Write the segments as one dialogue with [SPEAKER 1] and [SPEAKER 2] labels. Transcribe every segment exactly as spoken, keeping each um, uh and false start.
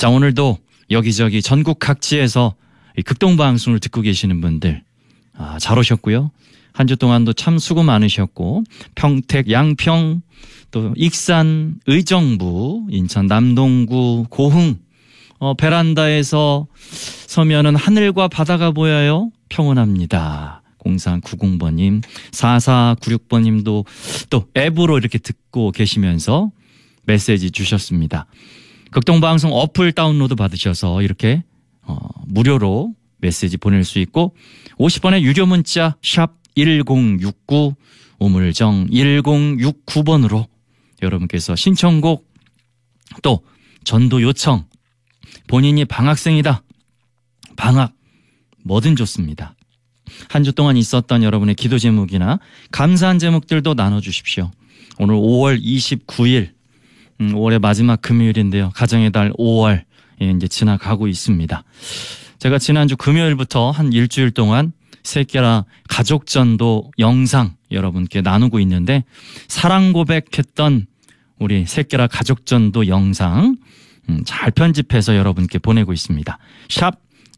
[SPEAKER 1] 자, 오늘도 여기저기 전국 각지에서 이 극동방송을 듣고 계시는 분들, 아, 잘 오셨고요. 한 주 동안도 참 수고 많으셨고, 평택, 양평, 또 익산, 의정부, 인천 남동구, 고흥, 어, 베란다에서 서면은 하늘과 바다가 보여요. 평온합니다. 공삼구공 번님, 사사구육 번님도 또 앱으로 이렇게 듣고 계시면서 메시지 주셨습니다. 극동방송 어플 다운로드 받으셔서 이렇게 어, 무료로 메시지 보낼 수 있고, 오십 원의 유료 문자 샵 일공육구, 우물정 일공육구 번으로 여러분께서 신청곡, 또 전도 요청, 본인이 방학생이다, 방학, 뭐든 좋습니다. 한 주 동안 있었던 여러분의 기도 제목이나 감사한 제목들도 나눠주십시오. 오늘 오월 이십구일, 음, 오월의 마지막 금요일인데요. 가정의 달 오월 예, 이제 지나가고 있습니다. 제가 지난주 금요일부터 한 일주일 동안 새끼라 가족전도 영상 여러분께 나누고 있는데, 사랑 고백했던 우리 새끼라 가족전도 영상 음, 잘 편집해서 여러분께 보내고 있습니다. 샵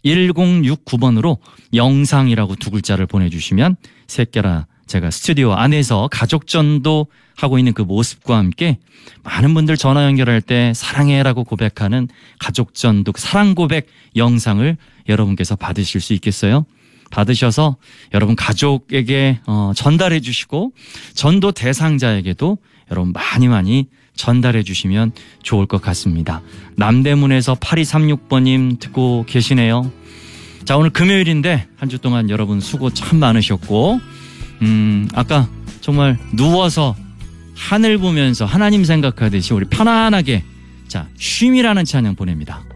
[SPEAKER 1] 일공육구 번으로 영상이라고 두 글자를 보내주시면 새끼라 제가 스튜디오 안에서 가족전도 하고 있는 그 모습과 함께 많은 분들 전화 연결할 때 사랑해라고 고백하는 가족전도 사랑 고백 영상을 여러분께서 받으실 수 있겠어요? 받으셔서 여러분 가족에게 어, 전달해 주시고, 전도 대상자에게도 여러분 많이 많이 전달해 주시면 좋을 것 같습니다. 남대문에서 팔이삼육 번님 듣고 계시네요. 자, 오늘 금요일인데 한 주 동안 여러분 수고 참 많으셨고, 음, 아까 정말 누워서 하늘 보면서 하나님 생각하듯이 우리 편안하게, 자, 쉼이라는 찬양 보냅니다.